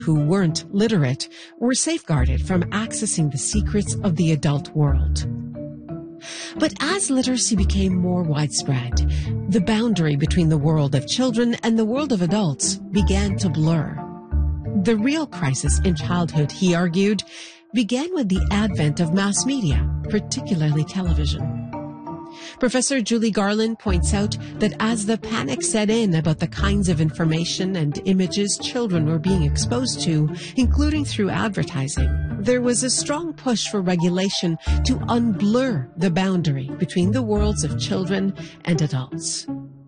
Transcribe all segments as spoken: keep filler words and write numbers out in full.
who weren't literate were safeguarded from accessing the secrets of the adult world. But as literacy became more widespread, the boundary between the world of children and the world of adults began to blur. The real crisis in childhood, he argued, began with the advent of mass media, particularly television. Professor Julie Garland points out that as the panic set in about the kinds of information and images children were being exposed to, including through advertising, there was a strong push for regulation to unblur the boundary between the worlds of children and adults.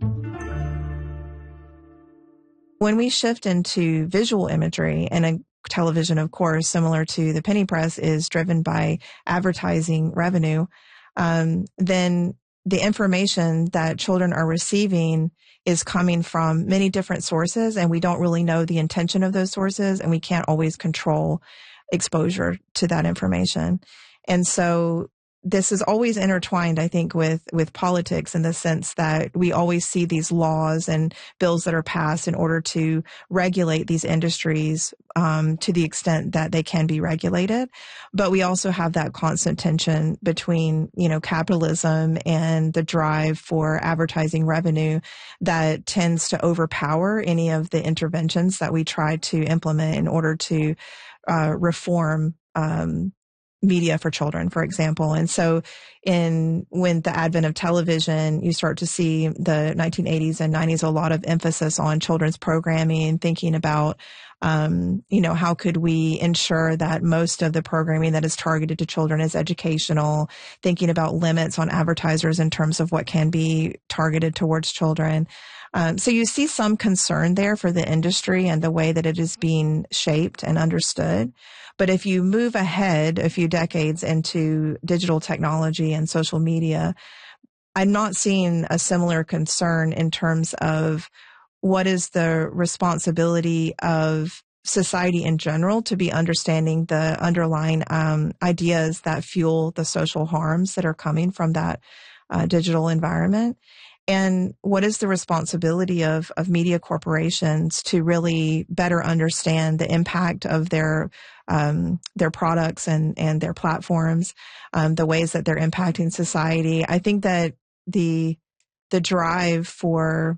When we shift into visual imagery, and a television, of course, similar to the penny press, is driven by advertising revenue, um, then the information that children are receiving is coming from many different sources, and we don't really know the intention of those sources, and we can't always control exposure to that information. And so this is always intertwined, I think, with, with politics, in the sense that we always see these laws and bills that are passed in order to regulate these industries um, to the extent that they can be regulated. But we also have that constant tension between, you know, capitalism and the drive for advertising revenue that tends to overpower any of the interventions that we try to implement in order to uh, reform um media for children, for example. And so in when the advent of television, you start to see the nineteen eighties and nineties, a lot of emphasis on children's programming, thinking about, um, you know, how could we ensure that most of the programming that is targeted to children is educational, thinking about limits on advertisers in terms of what can be targeted towards children. Um, so you see some concern there for the industry and the way that it is being shaped and understood. But if you move ahead a few decades into digital technology and social media, I'm not seeing a similar concern in terms of what is the responsibility of society in general to be understanding the underlying um, ideas that fuel the social harms that are coming from that uh, digital environment. And what is the responsibility of, of media corporations to really better understand the impact of their um, their products and, and their platforms, um, the ways that they're impacting society? I think that the the drive for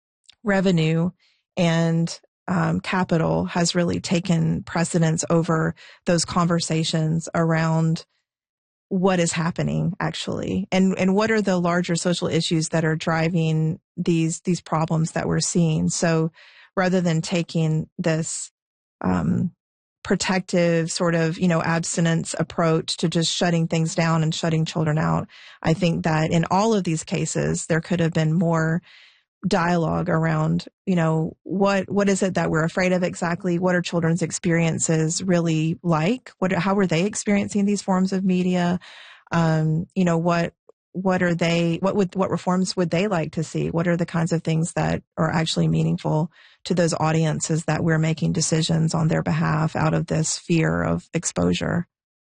revenue and um, capital has really taken precedence over those conversations around what is happening actually, and and what are the larger social issues that are driving these these problems that we're seeing. So rather than taking this um, protective sort of, you know, abstinence approach to just shutting things down and shutting children out, I think that in all of these cases there could have been more dialogue around, you know, what what is it that we're afraid of exactly? What are children's experiences really like? What how are they experiencing these forms of media? Um, you know, what what are they what would what reforms would they like to see? What are the kinds of things that are actually meaningful to those audiences that we're making decisions on their behalf out of this fear of exposure?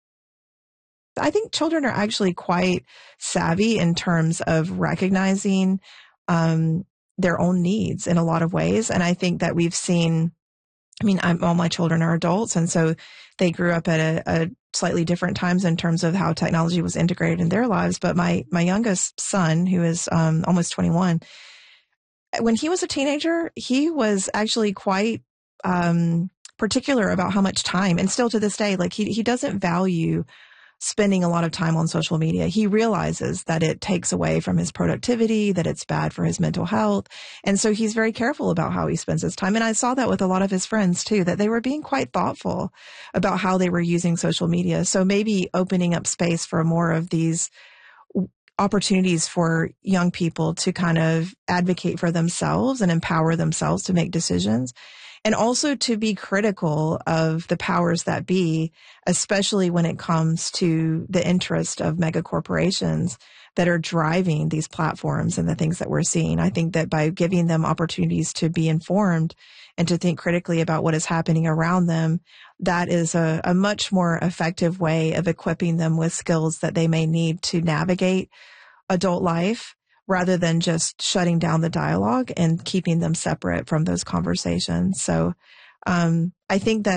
I think children are actually quite savvy in terms of recognizing um their own needs in a lot of ways. And I think that we've seen, I mean, I'm, all my children are adults, and so they grew up at a, a slightly different times in terms of how technology was integrated in their lives. But my, my youngest son, who is um, almost twenty-one, when he was a teenager, he was actually quite um, particular about how much time, and still to this day, like he, he doesn't value spending a lot of time on social media. He realizes that it takes away from his productivity, that it's bad for his mental health. And so he's very careful about how he spends his time. And I saw that with a lot of his friends too, that they were being quite thoughtful about how they were using social media. So maybe opening up space for more of these opportunities for young people to kind of advocate for themselves and empower themselves to make decisions. And also to be critical of the powers that be, especially when it comes to the interest of mega corporations that are driving these platforms and the things that we're seeing. I think that by giving them opportunities to be informed and to think critically about what is happening around them, that is a, a much more effective way of equipping them with skills that they may need to navigate adult life, rather than just shutting down the dialogue and keeping them separate from those conversations. So um, I think that